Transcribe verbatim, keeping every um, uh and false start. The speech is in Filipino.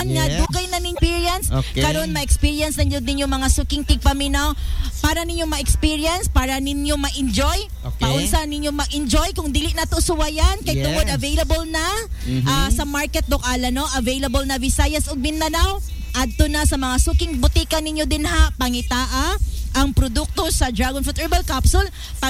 karon nga Yes. dugay na ning experience. Okay. Karon ma-experience ninyo ninyo mga suking tigpaminaw para ninyo ma-experience, para ninyo ma-enjoy. Okay. Paunsa ninyo ma-enjoy kung dili na to suwayan kay Yes. tungod available na Mhm. ah, sa market dok ala no, available na Visayas ug Mindanao. Adto na sa mga suking butika ninyo din ha, pangitaa ang produkto sa Dragon Fruit Herbal Capsule.